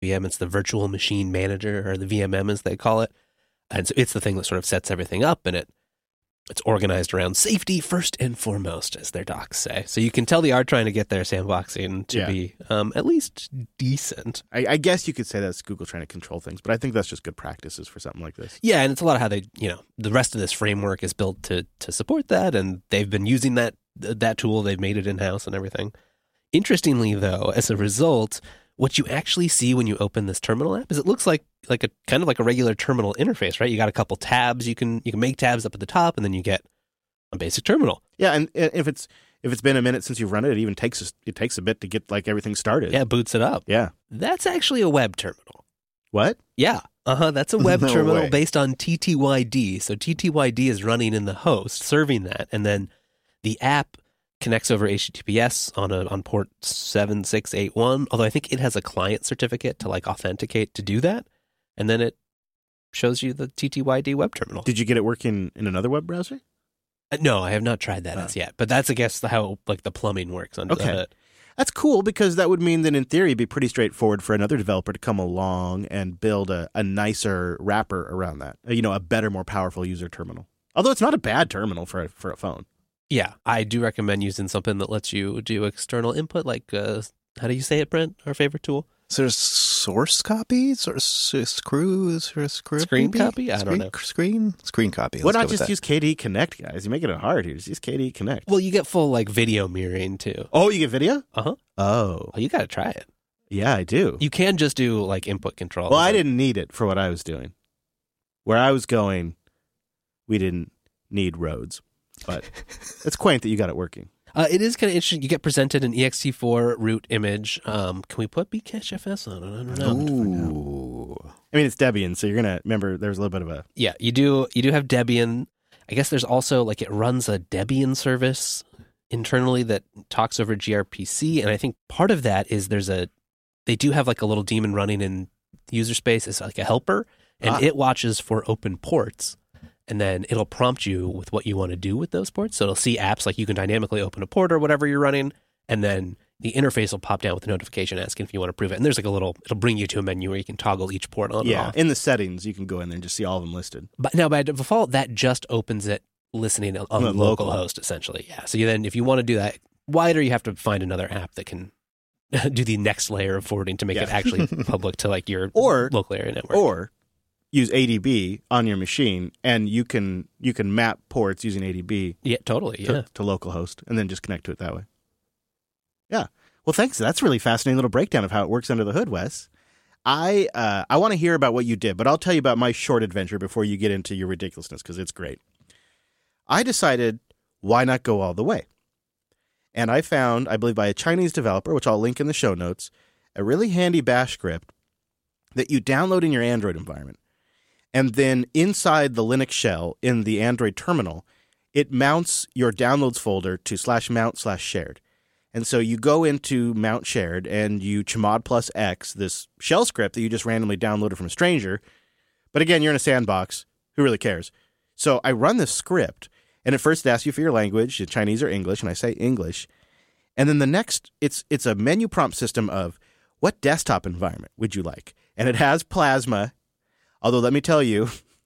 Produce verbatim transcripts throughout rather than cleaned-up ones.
V M. It's the Virtual Machine Manager, or the V M M as they call it. And so it's the thing that sort of sets everything up, and it it's organized around safety first and foremost, as their docs say. So you can tell they are trying to get their sandboxing to Yeah. be um, at least decent. I, I guess you could say that's Google trying to control things, but I think that's just good practices for something like this. Yeah, and it's a lot of how they, you know, the rest of this framework is built to to support that, and they've been using that that tool. They've made it in-house and everything. Interestingly, though, as a result, what you actually see when you open this terminal app is it looks like like a kind of like a regular terminal interface, right? You got a couple tabs. You can you can make tabs up at the top, and then you get a basic terminal. Yeah, and if it's if it's been a minute since you've run it, it even takes a, it takes a bit to get like everything started. Yeah, it boots it up. Yeah. That's actually a web terminal. What? Yeah. Uh-huh. That's a web No terminal way. based on T T Y D. So T T Y D is running in the host, serving that, and then the app connects over H T T P S on a on port seven six eight one, although I think it has a client certificate to like authenticate to do that, and then it shows you the T T Y D web terminal. Did you get it working in another web browser? Uh, no, I have not tried that Oh. as yet, but that's I guess how like the plumbing works under Okay. the hood. That's cool because that would mean that in theory it'd be pretty straightforward for another developer to come along and build a, a nicer wrapper around that. You know, a better, more powerful user terminal. Although it's not a bad terminal for a, for a phone. Yeah, I do recommend using something that lets you do external input, like uh, how do you say it, Brent? Our favorite tool. So there's source copy, sort of screw, sort of screw, Screen maybe? copy? I don't screen, know. Screen, screen copy. Why Let's not go with just that. use K D E Connect, guys? You're making it hard here. Just use K D E Connect. Well, you get full like video mirroring too. Oh, you get video? Uh huh. Oh, Oh, you got to try it. yeah, I do. You can just do like input control. Well, I didn't need it for what I was doing. Where I was going, we didn't need roads. But it's quaint that you got it working. Uh, it is kind of interesting. You get presented an E X T four root image. Um, can we put Bcache F S on it? I don't know. Ooh. I mean, it's Debian, so you're going to remember there's a little bit of a... Yeah, you do. You do have Debian. I guess there's also like it runs a Debian service internally that talks over gRPC, and I think part of that is there's a they do have like a little daemon running in user space as like a helper, and Ah. it watches for open ports, and then it'll prompt you with what you want to do with those ports. So it'll see apps like you can dynamically open a port or whatever you're running, and then the interface will pop down with a notification asking if you want to prove it. And there's like a little, it'll bring you to a menu where you can toggle each port on and Yeah, off. in the settings, you can go in there and just see all of them listed. But now by default, that just opens it listening on On the the local local. host, essentially. Yeah. So you then, if you want to do that wider, you have to find another app that can do the next layer of forwarding to make Yeah. it actually public to like your Or- local area network. Or use A D B on your machine, and you can you can map ports using A D B yeah, totally. to, Yeah. to localhost, and then just connect to it that way. Yeah. Well, thanks. That's a really fascinating little breakdown of how it works under the hood, Wes. I uh, I want to hear about what you did, but I'll tell you about my short adventure before you get into your ridiculousness, because it's great. I decided, why not go all the way? And I found, I believe by a Chinese developer, which I'll link in the show notes, a really handy bash script that you download in your Android environment. And then inside the Linux shell in the Android terminal, it mounts your downloads folder to slash mount slash shared. And so you go into mount shared and you chmod plus X, this shell script that you just randomly downloaded from a stranger. But again, you're in a sandbox. Who really cares? So I run this script, and at first it asks you for your language, Chinese or English, and I say English. And then the next, it's it's a menu prompt system of what desktop environment would you like? And it has Plasma. Although, let me tell you,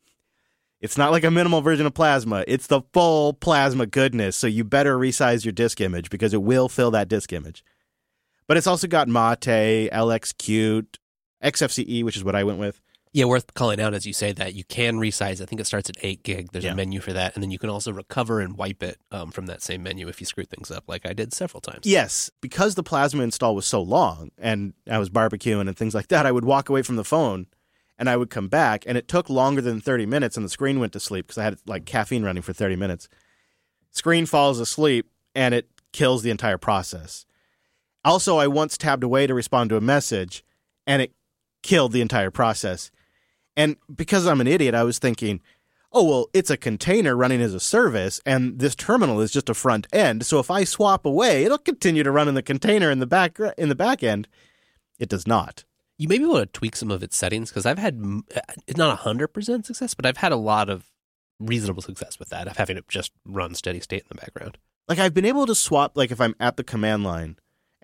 it's not like a minimal version of Plasma. It's the full Plasma goodness. So you better resize your disk image because it will fill that disk image. But it's also got Mate, L X Qt, X F C E, which is what I went with. Yeah, worth calling out as you say that. You can resize. I think it starts at eight gig. There's Yeah. a menu for that. And then you can also recover and wipe it um, from that same menu if you screw things up, like I did several times. Yes, because the Plasma install was so long and I was barbecuing and things like that, I would walk away from the phone and I would come back, and it took longer than thirty minutes and the screen went to sleep because I had like caffeine running for thirty minutes. Screen falls asleep and it kills the entire process. Also, I once tabbed away to respond to a message and it killed the entire process. And because I'm an idiot, I was thinking, oh, well, it's a container running as a service, and this terminal is just a front end. So if I swap away, it'll continue to run in the container in the back in the back end. It does not. You may be able to tweak some of its settings because I've had, mm, it's not one hundred percent success, but I've had a lot of reasonable success with that, of having it just run steady state in the background. Like, I've been able to swap, like, if I'm at the command line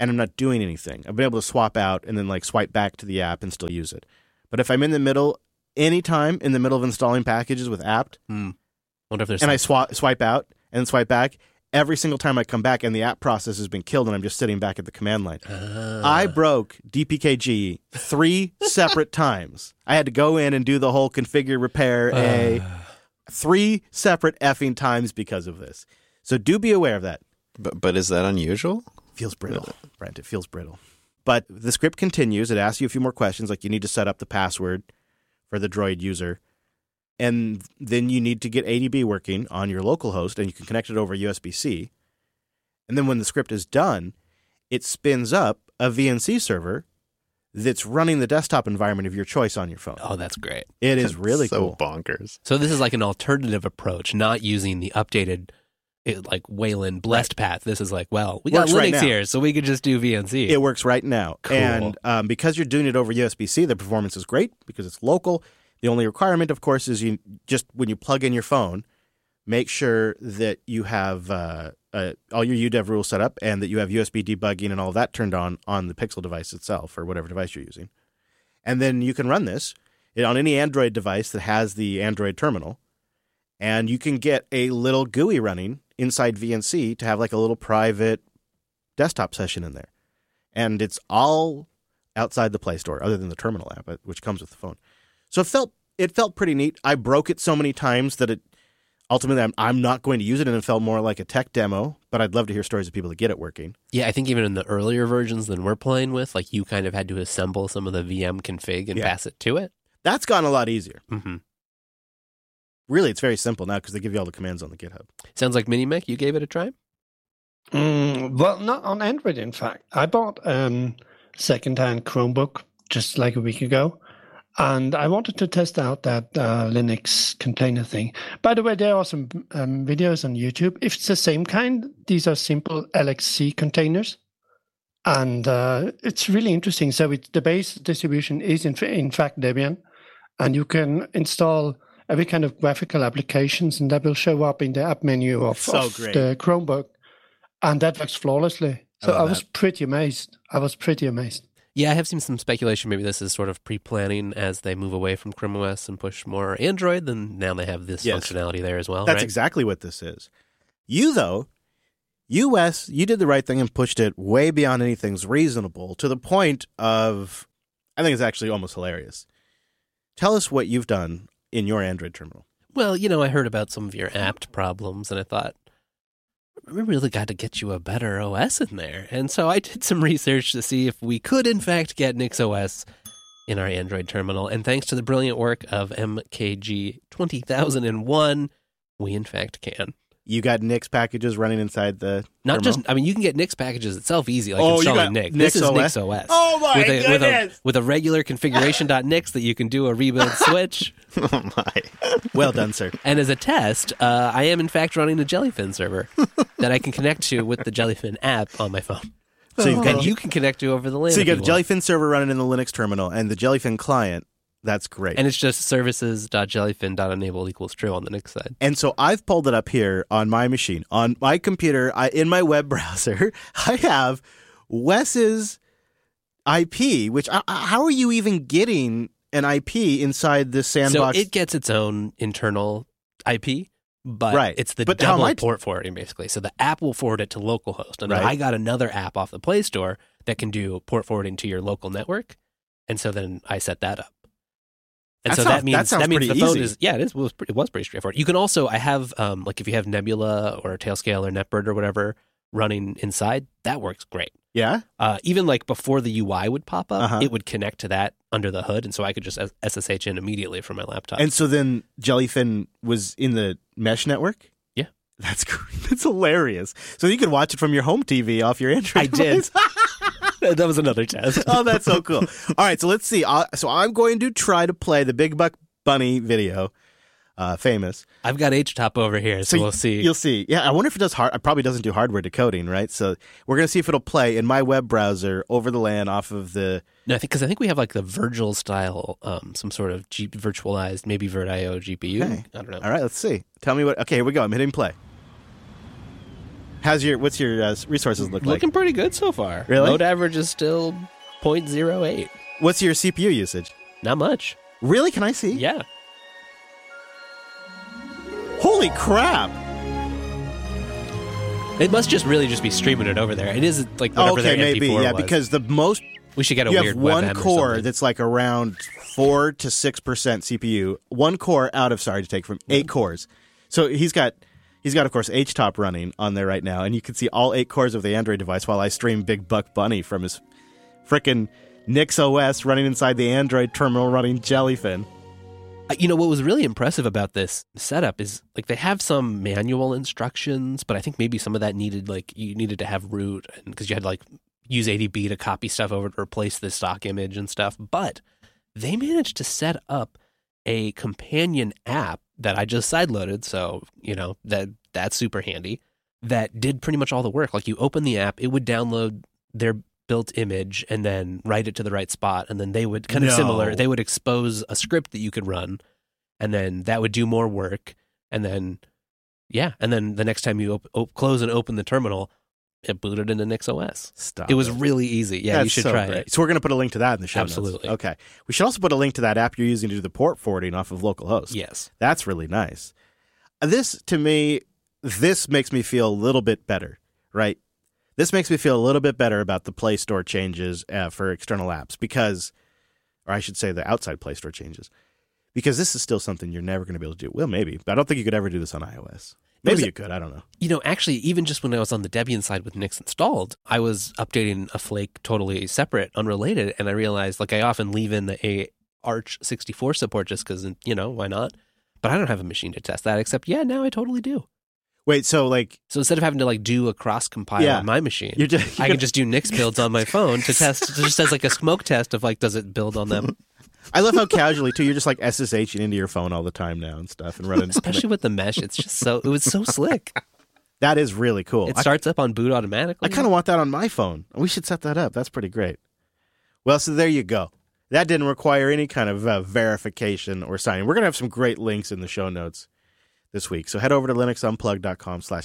and I'm not doing anything. I've been able to swap out and then like swipe back to the app and still use it. But if I'm in the middle, anytime in the middle of installing packages with apt, Hmm. Wonder if there's and I some- swa- swipe out and then swipe back, every single time I come back and the app process has been killed and I'm just sitting back at the command line. Ah. I broke D P K G three separate times. I had to go in and do the whole configure, repair, a three separate effing times because of this. So do be aware of that. But but is that unusual? Feels brittle, Brent. It feels brittle. But the script continues. It asks you a few more questions, like you need to set up the password for the Droid user. And then you need to get A D B working on your local host, and you can connect it over U S B C. And then when the script is done, it spins up a V N C server that's running the desktop environment of your choice on your phone. Oh, that's great. It is really so cool. bonkers. So this is like an alternative approach, not using the updated, it, like Wayland blessed path. This is like, well, we got Works right Linux now. here, so we could just do V N C. It works right now. Cool. And um, because you're doing it over U S B C, the performance is great because it's local. The only requirement, of course, is you just when you plug in your phone, make sure that you have uh, uh, all your U D E V rules set up and that you have U S B debugging and all of that turned on on the Pixel device itself or whatever device you're using. And then you can run this on any Android device that has the Android terminal. And you can get a little G U I running inside V N C to have like a little private desktop session in there. And it's all outside the Play Store other than the terminal app, which comes with the phone. So it felt it felt pretty neat. I broke it so many times that it ultimately I'm, I'm not going to use it, and it felt more like a tech demo. But I'd love to hear stories of people that get it working. Yeah, I think even in the earlier versions than we're playing with, like you kind of had to assemble some of the V M config and Yeah. pass it to it. That's gotten a lot easier. Mm-hmm. Really, it's very simple now because they give you all the commands on the GitHub. Sounds like Minimec, you gave it a try? Mm, well, not on Android, in fact. I bought um second-hand Chromebook just like a week ago, and I wanted to test out that uh, Linux container thing. By the way, there are some um, videos on YouTube. If it's the same kind, these are simple L X C containers, and uh, it's really interesting. So it's, the base distribution is in, in fact Debian, and you can install every kind of graphical applications, and that will show up in the app menu of, So of great. the Chromebook, and that works flawlessly. So I I, love was that. pretty amazed. I was pretty amazed. Yeah, I have seen some speculation. Maybe this is sort of pre-planning as they move away from Chrome O S and push more Android. Then now they have this Yes. functionality there as well, That's right? exactly what this is. You, though, U S, you did the right thing and pushed it way beyond anything's reasonable to the point of, I think it's actually almost hilarious. Tell us what you've done in your Android terminal. Well, you know, I heard about some of your apt problems, and I thought, we really got to get you a better O S in there. And so I did some research to see if we could, in fact, get NixOS in our Android terminal. And thanks to the brilliant work of M K G twenty thousand one, we, in fact, can. You got Nix packages running inside the Not terminal? just, I mean, you can get Nix packages itself easy, like Oh, you installing got Nix. Nix This is O S? NixOS. Oh, my with a, with a, goodness! with a regular configuration.nix that you can do a rebuild switch. Oh my! Well done, sir. And as a test, uh, I am in fact running a Jellyfin server that I can connect to with the Jellyfin app on my phone. So you've got, And you can connect to over the LAN. so you if got a want. Jellyfin server running in the Linux terminal and the Jellyfin client. That's great. And it's just services.jellyfin.enable equals true on the Nix side. And so I've pulled it up here on my machine, on my computer, I, in my web browser. I have Wes's I P, which I, I- how are you even getting an I P inside this sandbox? So it gets its own internal I P, but Right. it's the But how double am I t- port forwarding, basically. So the app will forward it to localhost. And then Right. I got another app off the Play Store that can do port forwarding to your local network. And so then I set that up. And That so sounds- that means that sounds means pretty the phone easy. is yeah it is it was pretty, it was pretty straightforward. You can also I have um like if you have Nebula or Tailscale or NetBird or whatever running inside, that works great. yeah? Uh, even like before the U I would pop up, Uh-huh. it would connect to that under the hood, and so I could just S S H in immediately from my laptop. And so then Jellyfin was in the mesh network? Yeah. That's great. That's hilarious. So you could watch it from your home T V off your Android I did. device. That was another test. Oh, that's so cool. All right, so let's see. Uh, so I'm going to try to play the Big Buck Bunny video, uh, famous. I've got H top over here, so, So we'll see. You'll see. Yeah, I wonder if it does hard. It probably doesn't do hardware decoding, right? So we're going to see if it'll play in my web browser over the LAN off of the. No, I think because I think we have like the Virgil style, um, some sort of G- virtualized, maybe VirtIO G P U. Okay. I don't know. All right, let's see. Tell me what. Okay, here we go. I'm hitting play. How's your what's your uh, resources look like? Looking pretty good so far. Really? Load average is still zero point zero eight. What's your C P U usage? Not much. Really? Can I see? Yeah. Holy crap! It must just really just be streaming it over there. It is like whatever Okay, their maybe. M P four Yeah, was. because the most we should get a you weird have one WebM or core something. that's like around four to six percent C P U. One core out of sorry to take from eight cores. So he's got he's got of course H top running on there right now, and you can see all eight cores of the Android device while I stream Big Buck Bunny from his frickin' NixOS running inside the Android terminal running Jellyfin. Uh, You know, what was really impressive about this setup is like they have some manual instructions, but I think maybe some of that needed like you needed to have root because you had to like use A D B to copy stuff over to replace the stock image and stuff. But they managed to set up a companion app that I just sideloaded. So, you know, that that's super handy. That did pretty much all the work. Like you open the app, it would download their built image and then write it to the right spot. And then they would kind of No. similar, they would expose a script that you could run. And then that would do more work. And then, yeah. And then the next time you op- op- close and open the terminal, it booted into NixOS. Stop. It was really easy. Yeah, That's you should so try great. it. So we're going to put a link to that in the show notes. Absolutely. Okay. We should also put a link to that app you're using to do the port forwarding off of localhost. Yes. That's really nice. This, to me, this makes me feel a little bit better, right? This makes me feel a little bit better about the Play Store changes uh, for external apps because, or I should say the outside Play Store changes, because this is still something you're never going to be able to do. Well, maybe, but I don't think you could ever do this on iOS. Maybe Was it- you could. I don't know. You know, actually, even just when I was on the Debian side with Nix installed, I was updating a Flake totally separate, unrelated, and I realized, like, I often leave in the a Arch sixty-four support just because, you know, why not? But I don't have a machine to test that, except, yeah, now I totally do. Wait, so like So instead of having to, like, do a cross-compile Yeah. on my machine, you're just, I can just do Nix builds on my phone to test, just as, like, a smoke test of, like, does it build on them? I love how casually too. You're just like S S Hing into your phone all the time now and stuff, and running. Especially with the mesh, it's just so, it was so slick. That is really cool. It I- starts up on boot automatically. I kind of want that on my phone. We should set that up. That's pretty great. Well, so there you go. That didn't require any kind of uh, verification or signing. We're going to have some great links in the show notes this week. So head over to linuxunplugged.com slash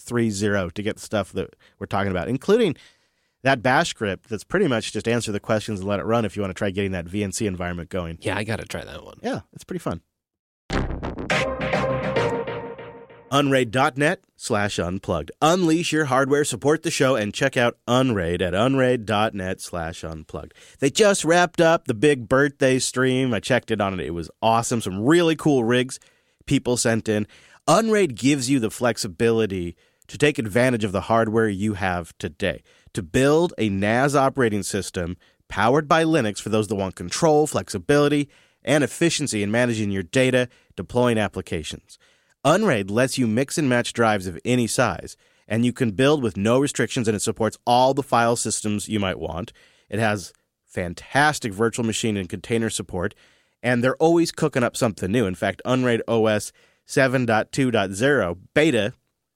630 to get the stuff that we're talking about, including that bash script that's pretty much just answer the questions and let it run if you want to try getting that V N C environment going. Yeah, I got to try that one. Yeah, it's pretty fun. Unraid.net slash unplugged. Unleash your hardware, support the show, and check out Unraid at unraid.net slash unplugged. They just wrapped up the big birthday stream. I checked it on it. It was awesome. Some really cool rigs people sent in. Unraid gives you the flexibility to take advantage of the hardware you have today. To build a N A S operating system powered by Linux for those that want control, flexibility, and efficiency in managing your data, deploying applications. Unraid lets you mix and match drives of any size, and you can build with no restrictions, and it supports all the file systems you might want. It has fantastic virtual machine and container support, and they're always cooking up something new. In fact, Unraid O S seven point two point zero Beta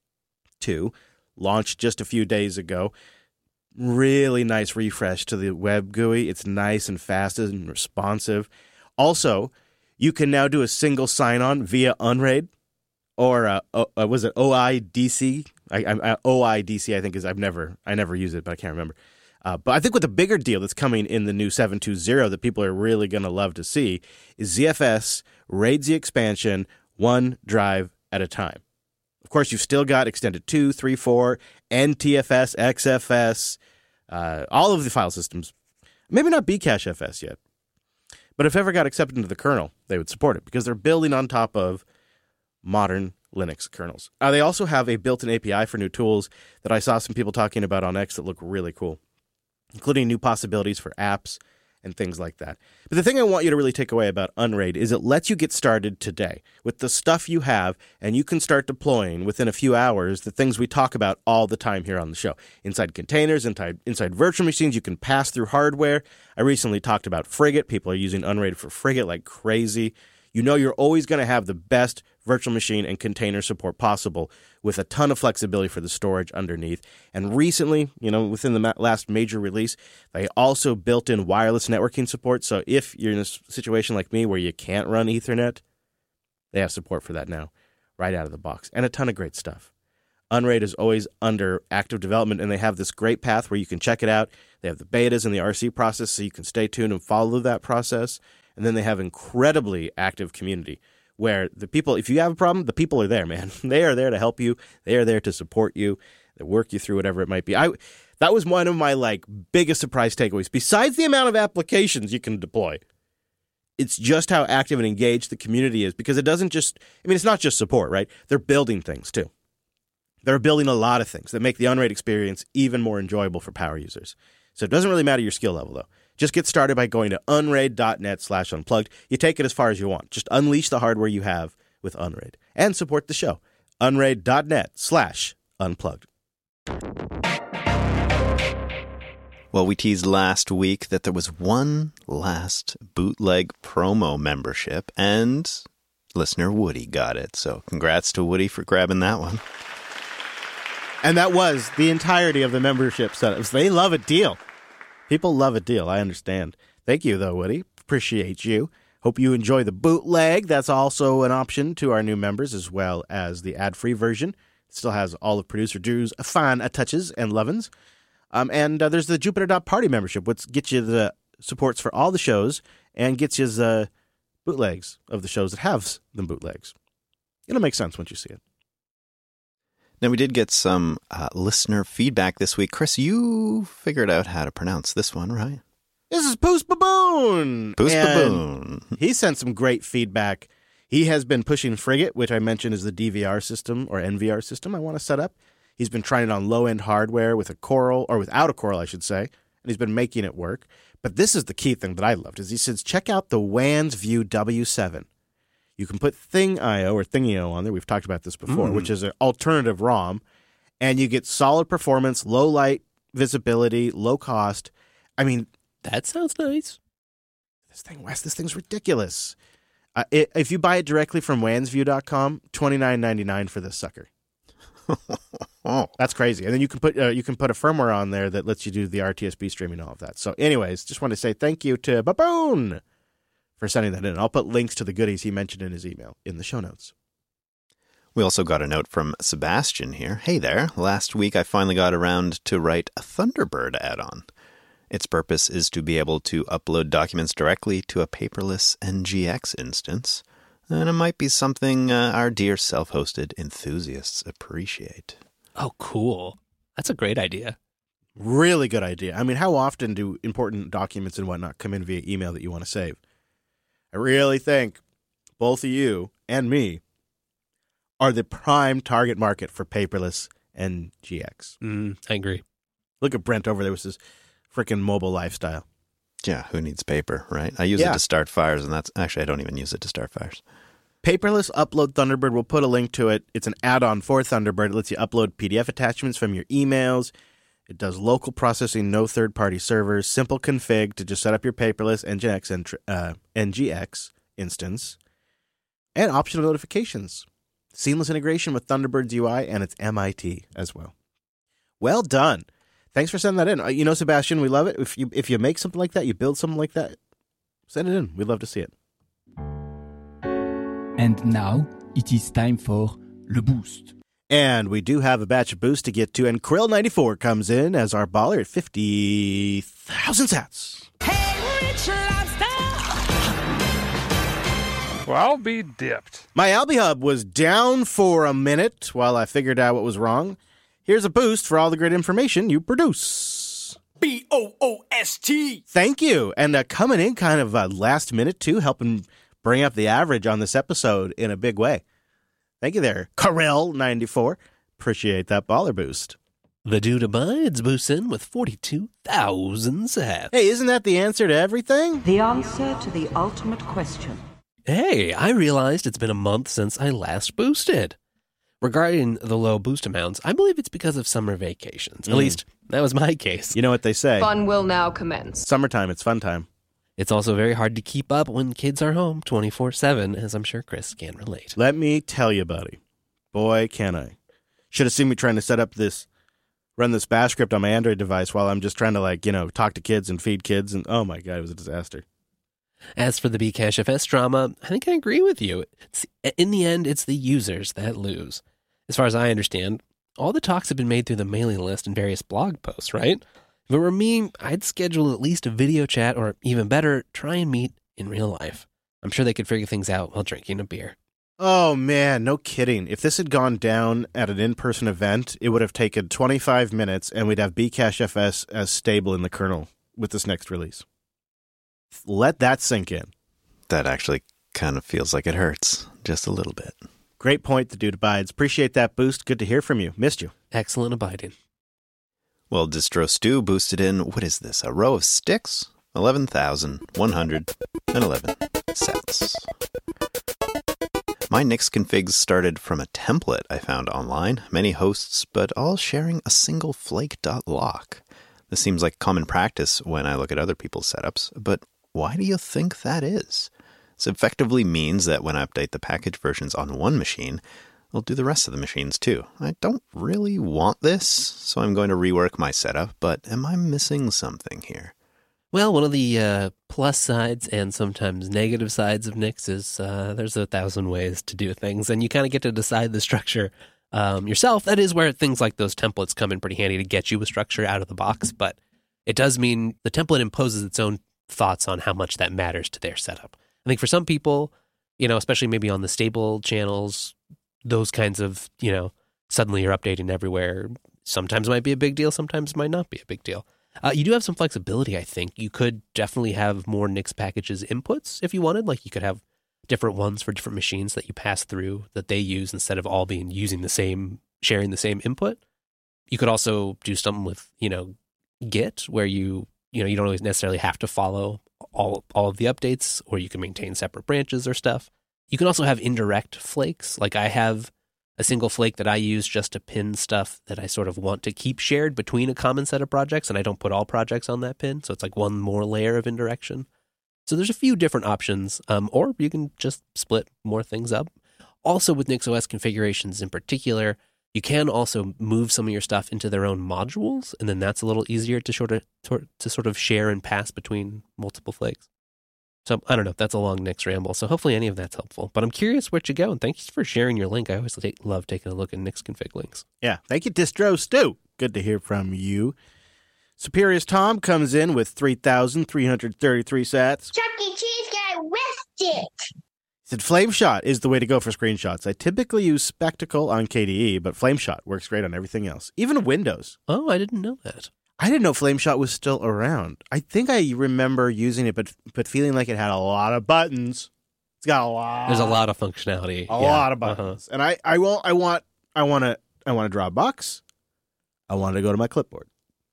two launched just a few days ago. Really nice refresh to the web G U I. It's nice and fast and responsive. Also, you can now do a single sign-on via Unraid. Or uh, uh, was it O I D C? I, I, O I D C, I think is I've never I never use it, but I can't remember. Uh, but I think what the bigger deal that's coming in the new seven point two point zero that people are really going to love to see is Z F S RAID Z expansion one drive at a time. Of course, you've still got extended two, three, four, N T F S, X F S, uh, all of the file systems. Maybe not Bcache F S yet, but if ever got accepted into the kernel, they would support it because they're building on top of modern Linux kernels. Uh, they also have a built-in A P I for new tools that I saw some people talking about on X that look really cool, including new possibilities for apps and things like that. But the thing I want you to really take away about Unraid is it lets you get started today with the stuff you have, and you can start deploying within a few hours the things we talk about all the time here on the show. Inside containers, inside, inside virtual machines, you can pass through hardware. I recently talked about Frigate. People are using Unraid for Frigate like crazy. You know you're always going to have the best virtual machine and container support possible with a ton of flexibility for the storage underneath. And recently, you know, within the ma- last major release, they also built in wireless networking support. So if you're in a situation like me where you can't run Ethernet, they have support for that now, right out of the box. And a ton of great stuff. Unraid is always under active development, and they have this great path where you can check it out. They have the betas and the R C process, so you can stay tuned and follow that process. And then they have incredibly active community where the people, if you have a problem, the people are there, man. They are there to help you. They are there to support you. They work you through whatever it might be. I that was one of my like biggest surprise takeaways. Besides the amount of applications you can deploy, it's just how active and engaged the community is, because it doesn't just, I mean, it's not just support, right? They're building things too. They're building a lot of things that make the Unraid experience even more enjoyable for power users. So it doesn't really matter your skill level, though. Just get started by going to unraid.net slash unplugged. You take it as far as you want. Just unleash the hardware you have with Unraid. And support the show. unraid.net slash unplugged. Well, we teased last week that there was one last bootleg promo membership, and listener Woody got it. So congrats to Woody for grabbing that one. And that was the entirety of the membership setups. They love a deal. People love a deal. I understand. Thank you, though, Woody. Appreciate you. Hope you enjoy the bootleg. That's also an option to our new members, as well as the ad-free version. It still has all of Producer Drew's fine touches and lovin's. Um, and uh, there's the Jupiter.party membership, which gets you the supports for all the shows and gets you the bootlegs of the shows that have them bootlegs. It'll make sense once you see it. Now, we did get some uh, listener feedback this week. Chris, you figured out how to pronounce this one, right? This is Poos Baboon. Poos And Baboon. He sent some great feedback. He has been pushing Frigate, which I mentioned is the D V R system or N V R system I want to set up. He's been trying it on low-end hardware with a Coral, or without a Coral, I should say, and he's been making it work. But this is the key thing that I loved, is he says, check out the WANSView W seven. You can put Thing.io or Thingio on there. We've talked about this before, mm. which is an alternative ROM. And you get solid performance, low light visibility, low cost. I mean, that sounds nice. This thing, Wes, this thing's ridiculous. Uh, it, if you buy it directly from wansview dot com, twenty-nine ninety-nine for this sucker. Oh, that's crazy. And then you can put uh, you can put a firmware on there that lets you do the R T S B streaming, all of that. So anyways, just want to say thank you to Baboon for sending that in. I'll put links to the goodies he mentioned in his email in the show notes. We also got a note from Sebastian here. Hey there. Last week I finally got around to write a Thunderbird add-on. Its purpose is to be able to upload documents directly to a paperless N G X instance. And it might be something uh, our dear self-hosted enthusiasts appreciate. Oh, cool. That's a great idea. Really good idea. I mean, how often do important documents and whatnot come in via email that you want to save? I really think both of you and me are the prime target market for paperless N G X. Mm, I agree. Look at Brent over there with his freaking mobile lifestyle. Yeah, who needs paper, right? I use yeah. it to start fires, and that's actually, I don't even use it to start fires. Paperless Upload Thunderbird. We'll put a link to it. It's an add-on for Thunderbird. It lets you upload P D F attachments from your emails. It does local processing, no third-party servers, simple config to just set up your paperless N G X, uh, N G X instance, and optional notifications. Seamless integration with Thunderbird's U I and its M I T as well. Well done. Thanks for sending that in. Uh, you know, Sebastian, we love it. If you if you make something like that, you build something like that, send it in. We'd love to see it. And now it is time for Le Boost. And we do have a batch of boost to get to, and Krill ninety-four comes in as our baller at fifty thousand sats. Hey, Rich Lobster! Well, I'll be dipped. My AlbiHub was down for a minute while I figured out what was wrong. Here's a boost for all the great information you produce. B O O S T. Thank you. And uh, coming in kind of uh, last minute, too, helping bring up the average on this episode in a big way. Thank you there, Karel ninety-four. Appreciate that baller boost. The dude abides boosts in with forty-two thousand sats. Hey, isn't that the answer to everything? The answer to the ultimate question. Hey, I realized it's been a month since I last boosted. Regarding the low boost amounts, I believe it's because of summer vacations. At Mm. least, that was my case. You know what they say. Fun will now commence. Summertime, it's fun time. It's also very hard to keep up when kids are home twenty-four seven, as I'm sure Chris can relate. Let me tell you, buddy. Boy, can I. Should have seen me trying to set up this, run this bash script on my Android device while I'm just trying to, like, you know, talk to kids and feed kids. And oh my God, it was a disaster. As for the Bcash F S drama, I think I agree with you. It's, in the end, it's the users that lose. As far as I understand, all the talks have been made through the mailing list and various blog posts, right? If it were me, I'd schedule at least a video chat, or even better, try and meet in real life. I'm sure they could figure things out while drinking a beer. Oh, man, no kidding. If this had gone down at an in-person event, it would have taken twenty-five minutes, and we'd have Bcache F S as stable in the kernel with this next release. Let that sink in. That actually kind of feels like it hurts, just a little bit. Great point, the dude abides. Appreciate that boost. Good to hear from you. Missed you. Excellent abiding. Well, Distro Stew boosted in, what is this, a row of sticks? eleven thousand one hundred eleven sats. My Nix configs started from a template I found online, many hosts, but all sharing a single flake.lock. This seems like common practice when I look at other people's setups, but why do you think that is? This effectively means that when I update the package versions on one machine, I'll do the rest of the machines too. I don't really want this, so I'm going to rework my setup, but am I missing something here? Well, one of the uh, plus sides and sometimes negative sides of Nix is uh, there's a thousand ways to do things, and you kind of get to decide the structure um, yourself. That is where things like those templates come in pretty handy to get you a structure out of the box, but it does mean the template imposes its own thoughts on how much that matters to their setup. I think for some people, you know, especially maybe on the stable channels, those kinds of, you know, suddenly you're updating everywhere, sometimes might be a big deal, sometimes might not be a big deal. Uh, you do have some flexibility, I think. You could definitely have more Nix packages inputs if you wanted. Like you could have different ones for different machines that you pass through that they use instead of all being using the same, sharing the same input. You could also do something with, you know, Git where you, you know, you don't always necessarily have to follow all, all of the updates, or you can maintain separate branches or stuff. You can also have indirect flakes. Like I have a single flake that I use just to pin stuff that I sort of want to keep shared between a common set of projects, and I don't put all projects on that pin, so it's like one more layer of indirection. So there's a few different options, um, or you can just split more things up. Also with NixOS configurations in particular, you can also move some of your stuff into their own modules, and then that's a little easier to sort of to sort of share and pass between multiple flakes. So I don't know. That's a long Nix ramble. So hopefully any of that's helpful. But I'm curious where to go, and thanks for sharing your link. I always take, love taking a look at Nix config links. Yeah, thank you, Distro Stew. Good to hear from you. Superior's Tom comes in with three thousand three hundred thirty-three sats. Chuck E. Cheese guy whiffed it. He said Flameshot is the way to go for screenshots. I typically use Spectacle on K D E, but Flameshot works great on everything else, even Windows. Oh, I didn't know that. I didn't know Flameshot was still around. I think I remember using it, but but feeling like it had a lot of buttons. It's got a lot. There's a lot of functionality. A yeah. lot of buttons, uh-huh. and I I will I want I want to I want to draw a box. I want to go to my clipboard.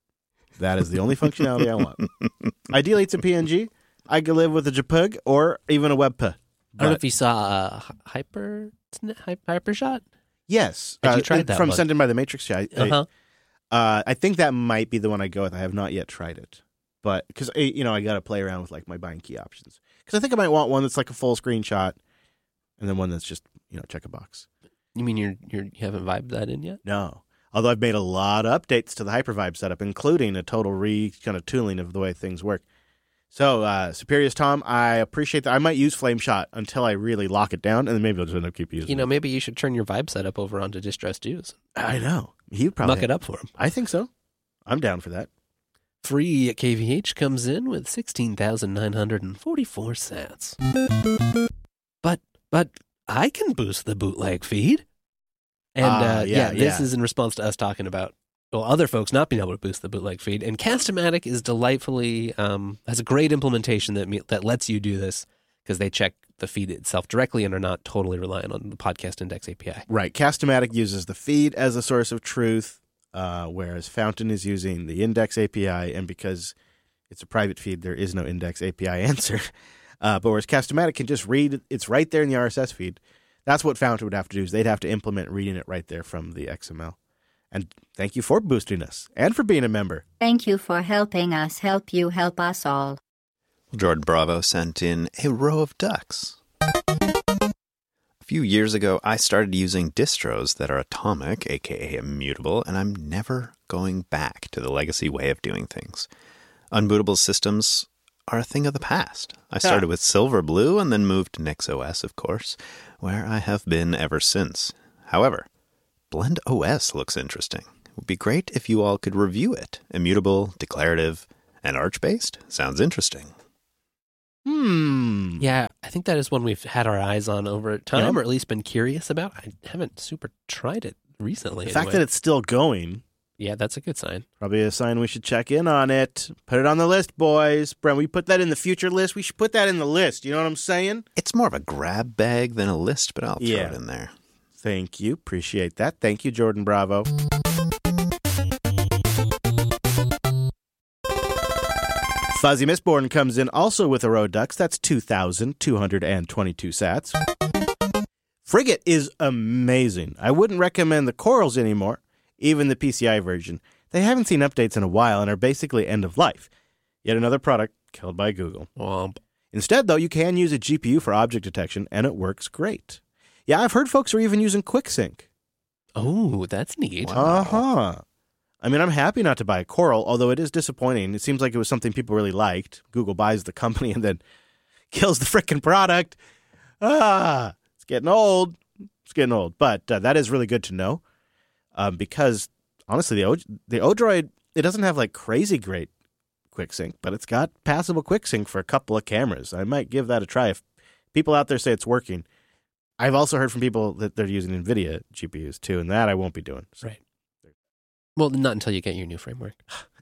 That is the only functionality I want. Ideally, it's a P N G. I could live with a JPEG or even a WebP. I don't know if you saw uh, Hyper Hypershot. Yes, Had uh, you tried that? From one? Sent In by the Matrix. I, uh-huh. I, uh, I think that might be the one I go with. I have not yet tried it, but because you know I got to play around with like my bind key options. Because I think I might want one that's like a full screenshot, and then one that's just you know check a box. You mean you're, you're you haven't vibed that in yet? No. Although I've made a lot of updates to the Hypervibe setup, including a total re kind of tooling of the way things work. So, uh, Superior's Tom, I appreciate that. I might use Flameshot until I really lock it down, and then maybe I'll just end up keep using it. You know, maybe you should turn your Vibe setup over onto Distro Stews. I know. He'd probably muck it up for him. I think so. I'm down for that. Free at K V H comes in with sixteen thousand nine hundred forty-four sats. But, but I can boost the bootleg feed. And, uh, uh, yeah, yeah, this yeah. is in response to us talking about, well, other folks not being able to boost the bootleg feed. And Cast-O-Matic is delightfully, um, has a great implementation that that lets you do this because they check the feed itself directly and are not totally reliant on the Podcast Index A P I. Right. Cast-O-Matic uses the feed as a source of truth, uh, whereas Fountain is using the Index A P I. And because it's a private feed, there is no Index A P I answer. Uh, but whereas Cast-O-Matic can just read, it's right there in the R S S feed. That's what Fountain would have to do, is they'd have to implement reading it right there from the X M L. And thank you for boosting us and for being a member. Thank you for helping us help you help us all. Jordan Bravo sent in a row of ducks. A few years ago, I started using distros that are atomic, aka immutable, and I'm never going back to the legacy way of doing things. Unbootable systems are a thing of the past. I started with Silverblue and then moved to NixOS, of course, where I have been ever since. However, Blend O S looks interesting. It would be great if you all could review it. Immutable, declarative, and Arch-based? Sounds interesting. Hmm. Yeah, I think that is one we've had our eyes on over time, Yeah. or at least been curious about. I haven't super tried it recently. The fact anyway. that it's still going, Yeah, that's a good sign. probably a sign we should check in on it. Put it on the list, boys. Brent, we put that in the future list. We should put that in the list. You know what I'm saying? It's more of a grab bag than a list, but I'll throw Yeah. it in there. Thank you. Appreciate that. Thank you, Jordan Bravo. Fuzzy Mistborn comes in also with a Rodux. That's two thousand two hundred twenty-two sats. Frigate is amazing. I wouldn't recommend the Corals anymore, even the P C I version. They haven't seen updates in a while and are basically end of life. Yet another product killed by Google. Womp. Instead, though, you can use a G P U for object detection, and it works great. Yeah, I've heard folks are even using QuickSync. Oh, that's neat. Uh-huh. I mean, I'm happy not to buy a Coral, although it is disappointing. It seems like it was something people really liked. Google buys the company and then kills the frickin' product. Ah, it's getting old. It's getting old. But uh, that is really good to know um, because, honestly, the, o- the Odroid, it doesn't have, like, crazy great QuickSync, but it's got passable QuickSync for a couple of cameras. I might give that a try if people out there say it's working. I've also heard from people that they're using NVIDIA G P Us, too, and that I won't be doing. So. Right. Well, not until you get your new framework.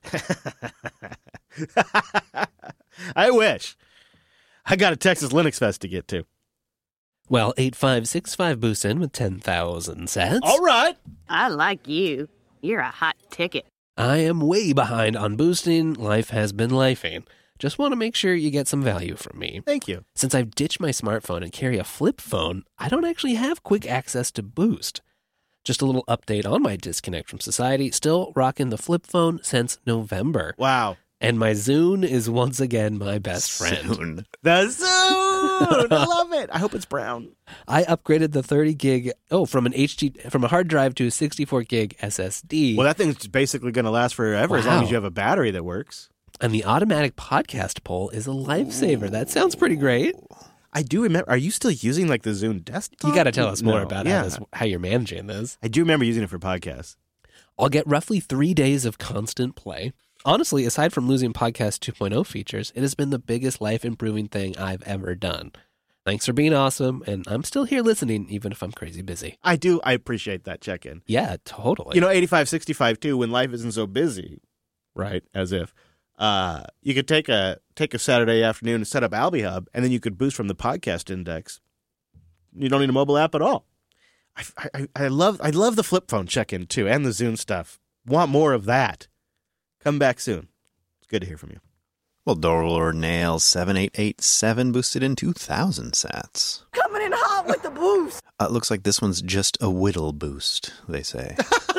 I wish. I got a Texas Linux Fest to get to. Well, eight five six five boosts in with ten thousand sats. All right. I like you. You're a hot ticket. I am way behind on boosting. Life has been lifing. Just want to make sure you get some value from me. Thank you. Since I've ditched my smartphone and carry a flip phone, I don't actually have quick access to Boost. Just a little update on my disconnect from society. Still rocking the flip phone since November. Wow. And my Zune is once again my best friend. Soon. The Zune! I love it. I hope it's brown. I upgraded the thirty gig, oh, from an H D, from a hard drive to a sixty-four gig S S D. Well, that thing's basically going to last forever as long Wow. as you have a battery that works. And the automatic podcast poll is a lifesaver. That sounds pretty great. I do remember. Are you still using like the Zune desktop? You got to tell us more No. about yeah. how, this, how you're managing this. I do remember using it for podcasts. I'll get roughly three days of constant play. Honestly, aside from losing Podcast two point oh features, it has been the biggest life-improving thing I've ever done. Thanks for being awesome, and I'm still here listening, even if I'm crazy busy. I do. I appreciate that check-in. Yeah, totally. You know, eighty-five sixty-five too, when life isn't so busy, right? As if. Uh, you could take a take a Saturday afternoon and set up AlbiHub, and then you could boost from the podcast index. You don't need a mobile app at all. I, I, I love I love the flip phone check-in too, and the Zune stuff. Want more of that? Come back soon. It's good to hear from you. Well, Dorlord Nail seven eight eight seven boosted in two thousand sats. Coming in hot with the boost. Uh, looks like this one's just a whittle boost, they say.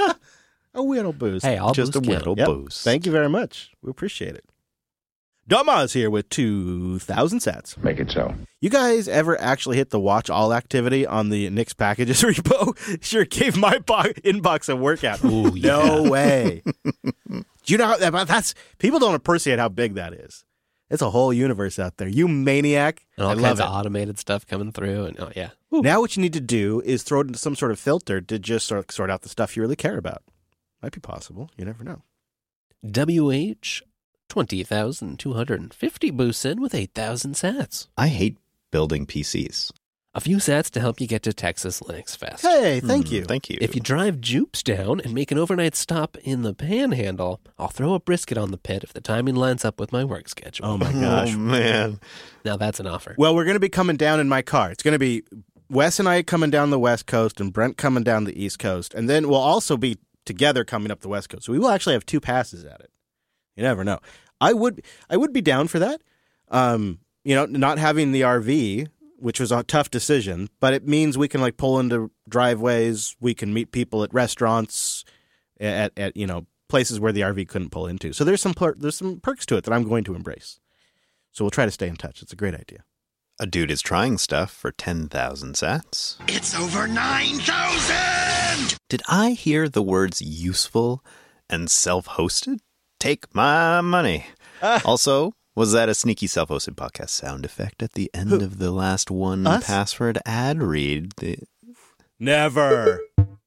A whittle boost. Hey, I'll just boost a you. whittle Yep. boost. Thank you very much. We appreciate it. Doma is here with two thousand sats. Make it so. You guys ever actually hit the watch all activity on the Nix packages repo? Sure gave my bo- inbox a workout. Ooh, No yeah. way. Do you know how that, that's people don't appreciate how big that is. It's a whole universe out there. You maniac. And all I kinds love of it. automated stuff coming through. And oh, yeah. Now what you need to do is throw it into some sort of filter to just sort, sort out the stuff you really care about. Might be possible. You never know. W H, twenty thousand two hundred fifty boosts in with eight thousand sats. I hate building P Cs. A few sats to help you get to Texas Linux Fest. Hey, thank Hmm, you. Thank you. If you drive Jupes down and make an overnight stop in the Panhandle, I'll throw a brisket on the pit if the timing lines up with my work schedule. Oh my gosh. Oh, man. Now that's an offer. Well, we're going to be coming down in my car. It's going to be Wes and I coming down the West Coast and Brent coming down the East Coast. And then we'll also be together coming up the West Coast. So we will actually have two passes at it. You never know. I would I would be down for that. Um, you know, not having the R V, which was a tough decision, but it means we can like pull into driveways. We can meet people at restaurants, at, at you know, places where the R V couldn't pull into. So there's some per- there's some perks to it that I'm going to embrace. So we'll try to stay in touch. It's a great idea. A dude is trying stuff for ten thousand sats. It's over nine thousand! Did I hear the words useful and self-hosted? Take my money. Ah. Also, was that a sneaky self-hosted podcast sound effect at the end Who? of the last one Us? password ad read? The... Never.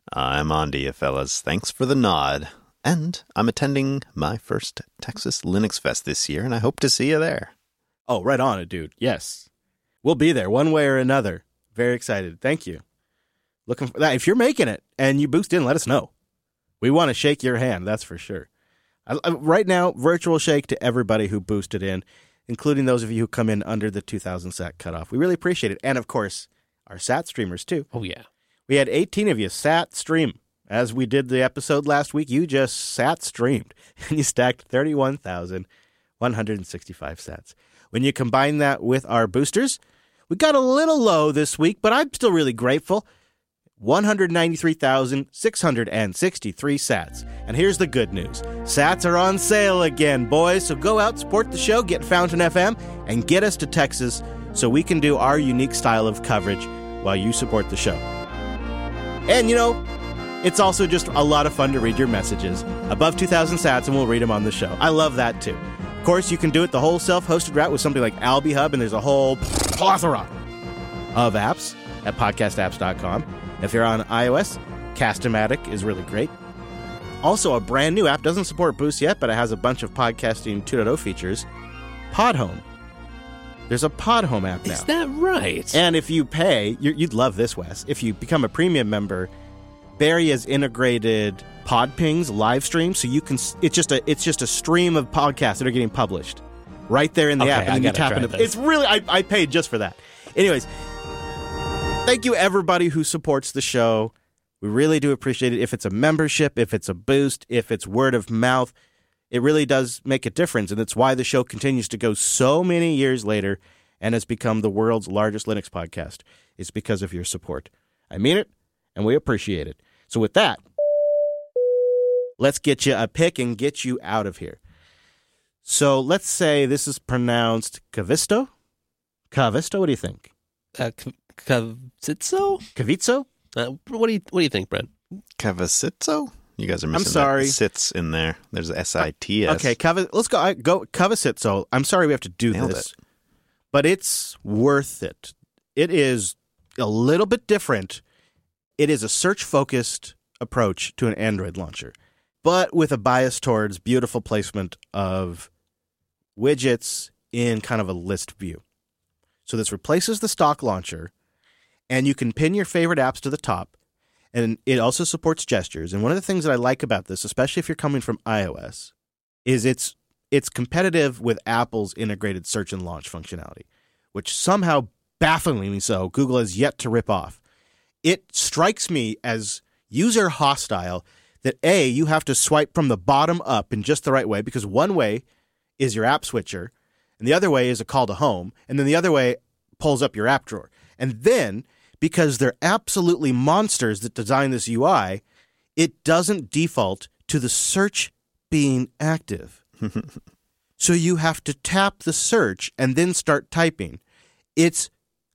I'm on to you, fellas. Thanks for the nod. And I'm attending my first Texas Linux Fest this year, and I hope to see you there. Oh, right on it, dude. Yes. We'll be there one way or another. Very excited. Thank you. Looking for that. If you're making it and you boost in, let us know. We want to shake your hand, that's for sure. I, I, right now, virtual shake to everybody who boosted in, including those of you who come in under the two thousand sat cutoff. We really appreciate it. And, of course, our sat streamers, too. Oh, yeah. We had eighteen of you sat stream. As we did the episode last week, you just sat streamed, and you stacked thirty-one thousand one hundred sixty-five sats. When you combine that with our boosters, we got a little low this week, but I'm still really grateful. one hundred ninety-three thousand six hundred sixty-three sats. And here's the good news. Sats are on sale again, boys. So go out, support the show, get Fountain F M, and get us to Texas so we can do our unique style of coverage while you support the show. And, you know, it's also just a lot of fun to read your messages. Above two thousand sats, and we'll read them on the show. I love that, too. Of course, you can do it the whole self-hosted route with something like AlbiHub, and there's a whole plethora of apps at podcast apps dot com. If you're on iOS, Cast-O-Matic is really great. Also, a brand new app, doesn't support Boost yet, but it has a bunch of podcasting two point oh features, Podhome. There's a Podhome app now. Is that right? And if you pay, you're, you'd love this, Wes. If you become a premium member, Barry has integrated Podpings live stream, so you can. It's just a. It's just a stream of podcasts that are getting published right there in the Okay, app, and I then you gotta tap try into. this. It's really. I, I paid just for that. Anyways, thank you everybody who supports the show. We really do appreciate it. If it's a membership, if it's a boost, if it's word of mouth, it really does make a difference, and that's why the show continues to go so many years later and has become the world's largest Linux podcast. It's because of your support. I mean it, and we appreciate it. So with that, let's get you a pick and get you out of here. So let's say this is pronounced Kavisto? Kavisto, what do you think? Uh, Kavitso? Kavitso? Uh, what do you What do you think, Brent? Kavasitso? You guys are missing I'm sorry. that sits in there. There's S I T S. Okay, Kav- let's go. I, go Kavasitso. I'm sorry we have to do Nailed this, it. but it's worth it. It is a little bit different. It is a search-focused approach to an Android launcher, but with a bias towards beautiful placement of widgets in kind of a list view. So this replaces the stock launcher, and you can pin your favorite apps to the top, and it also supports gestures. And one of the things that I like about this, especially if you're coming from iOS, is it's it's competitive with Apple's integrated search and launch functionality, which somehow, bafflingly so, Google has yet to rip off. It strikes me as user hostile that, A, you have to swipe from the bottom up in just the right way, because one way is your app switcher, and the other way is a call to home, and then the other way pulls up your app drawer. And then, because they're absolutely monsters that design this U I, it doesn't default to the search being active. So you have to tap the search and then start typing. It's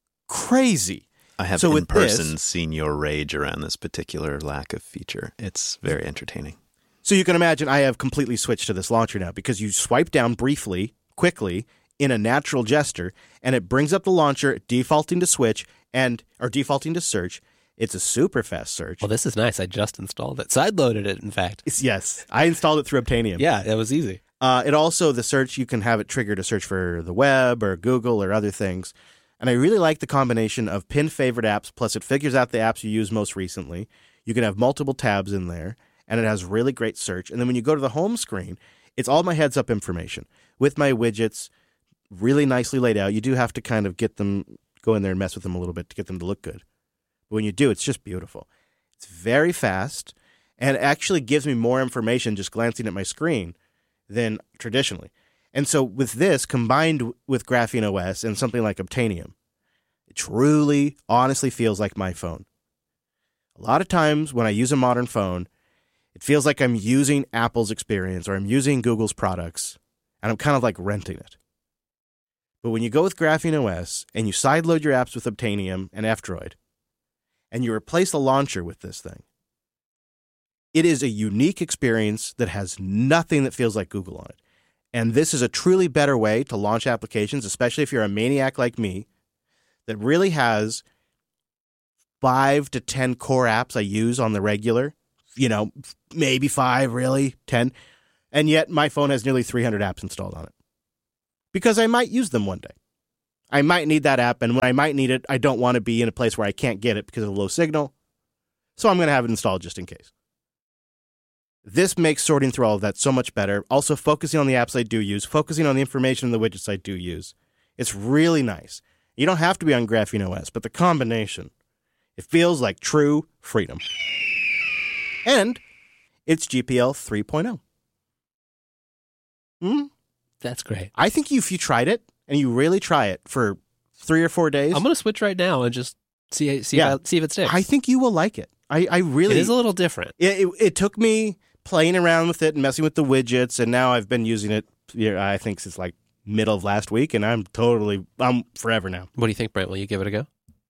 crazy. I have so in with person this, seen your rage around this particular lack of feature. It's very entertaining. So you can imagine I have completely switched to this launcher now, because you swipe down briefly, quickly, in a natural gesture, and it brings up the launcher, defaulting to switch, and or defaulting to search. It's a super fast search. Well, this is nice. I just installed it. Sideloaded it, in fact. It's, yes. I installed it through Obtainium. Yeah, it was easy. Uh, it also, the search, you can have it trigger to search for the web or Google or other things. And I really like the combination of pin favorite apps, plus it figures out the apps you use most recently. You can have multiple tabs in there, and it has really great search. And then when you go to the home screen, it's all my heads-up information with my widgets, really nicely laid out. You do have to kind of get them, go in there and mess with them a little bit to get them to look good. But when you do, it's just beautiful. It's very fast, and it actually gives me more information just glancing at my screen than traditionally. And so with this, combined with Graphene O S and something like Obtainium, it truly, honestly feels like my phone. A lot of times when I use a modern phone, it feels like I'm using Apple's experience or I'm using Google's products, and I'm kind of like renting it. But when you go with Graphene O S and you sideload your apps with Obtainium and F-Droid, and you replace the launcher with this thing, it is a unique experience that has nothing that feels like Google on it. And this is a truly better way to launch applications, especially if you're a maniac like me, that really has five to ten core apps I use on the regular. You know, maybe five, really, ten. And yet my phone has nearly three hundred apps installed on it. Because I might use them one day. I might need that app, and when I might need it, I don't want to be in a place where I can't get it because of low signal. So I'm going to have it installed just in case. This makes sorting through all of that so much better. Also focusing on the apps I do use, focusing on the information in the widgets I do use. It's really nice. You don't have to be on Graphene O S, but the combination, it feels like true freedom. And it's G P L three point oh. Hmm? That's great. I think if you tried it, and you really try it for three or four days. I'm going to switch right now and just see see, yeah, if, I, see if it sticks. I think you will like it. I, I really... It is a little different. It, it, it took me playing around with it and messing with the widgets, and now I've been using it, you know, I think, since like middle of last week, and I'm totally... I'm forever now. What do you think, Brent? Will you give it a go?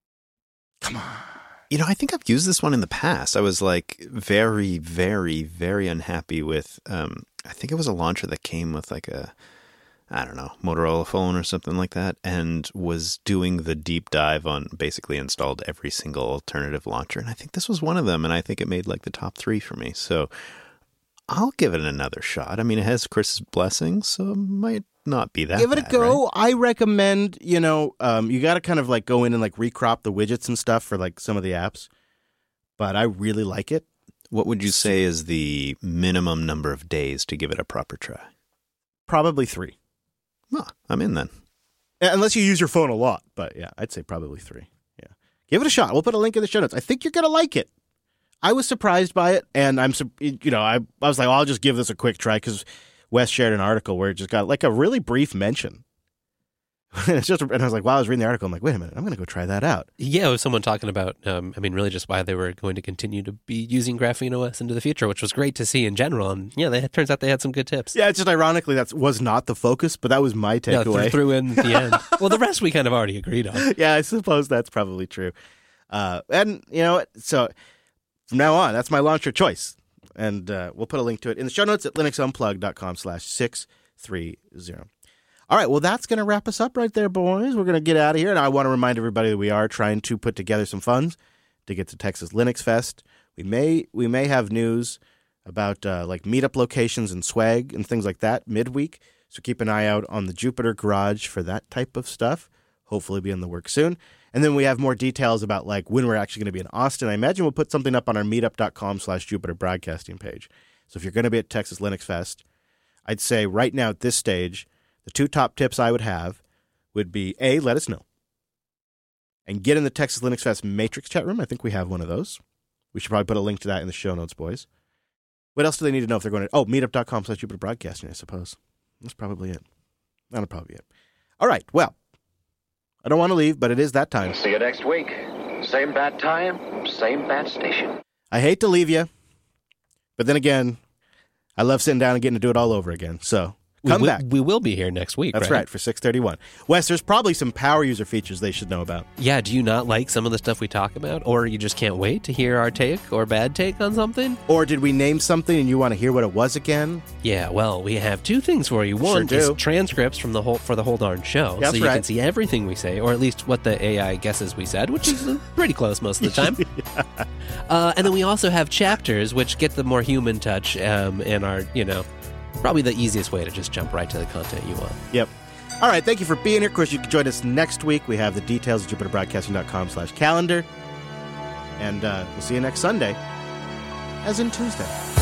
Come on. You know, I think I've used this one in the past. I was like very, very, very unhappy with... Um, I think it was a launcher that came with like a... I don't know, Motorola phone or something like that, and was doing the deep dive on basically installed every single alternative launcher. And I think this was one of them, and I think it made like the top three for me. So I'll give it another shot. I mean, it has Chris's blessings, so it might not be that Give it bad, a go. Right? I recommend, you know, um, you got to kind of like go in and like recrop the widgets and stuff for like some of the apps. But I really like it. What would you say is the minimum number of days to give it a proper try? Probably three. Well, I'm in then. Unless you use your phone a lot. But yeah, I'd say probably three. Yeah. Give it a shot. We'll put a link in the show notes. I think you're going to like it. I was surprised by it. And I'm, you know, I, I was like, well, I'll just give this a quick try because Wes shared an article where it just got like a really brief mention. And it's just, and I was like, wow, I was reading the article. I'm like, wait a minute, I'm going to go try that out. Yeah, it was someone talking about, um, I mean, really just why they were going to continue to be using Graphene O S into the future, which was great to see in general. And yeah, they, it turns out they had some good tips. Yeah, it's just ironically that was not the focus, but that was my takeaway. Yeah, threw in the end. Well, the rest we kind of already agreed on. Yeah, I suppose that's probably true. Uh, and, you know, so from now on, that's my launcher choice. And uh, we'll put a link to it in the show notes at linuxunplug.com slash 630. All right, well, that's going to wrap us up right there, boys. We're going to get out of here. And I want to remind everybody that we are trying to put together some funds to get to Texas Linux Fest. We may we may have news about uh, like meetup locations and swag and things like that midweek. So keep an eye out on the Jupiter Garage for that type of stuff. Hopefully be in the works soon. And then we have more details about like when we're actually going to be in Austin. I imagine we'll put something up on our meetup.com slash Jupiter broadcasting page. So if you're going to be at Texas Linux Fest, I'd say right now at this stage, the two top tips I would have would be, A, let us know. And get in the Texas Linux Fest Matrix chat room. I think we have one of those. We should probably put a link to that in the show notes, boys. What else do they need to know if they're going to... Oh, meetup.com slash Jupiter Broadcasting, I suppose. That's probably it. That'll probably be it. All right, well, I don't want to leave, but it is that time. See you next week. Same bad time, same bad station. I hate to leave you, but then again, I love sitting down and getting to do it all over again, so... Come we, back. We will be here next week, That's right? right, for six thirty-one. Wes, there's probably some power user features they should know about. Yeah, do you not like some of the stuff we talk about? Or you just can't wait to hear our take or bad take on something? Or did we name something and you want to hear what it was again? Yeah, well, we have two things for you. One Sure is do. transcripts from the whole for the whole darn show. That's so you right. can see everything we say, or at least what the A I guesses we said, which is pretty close most of the time. Yeah. uh, and then we also have chapters, which get the more human touch um, and are, you know... probably the easiest way to just jump right to the content you want. Yep. All right, thank you for being here. Of course, you can join us next week. We have the details at jupiterbroadcasting.com slash calendar. And uh, we'll see you next Sunday, as in Tuesday.